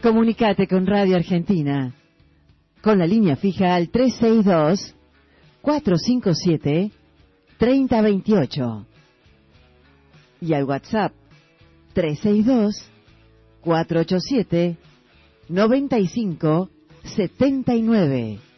Comunicate con Radio Argentina con la línea fija al 362-457-3028 y al WhatsApp 362-487-9579.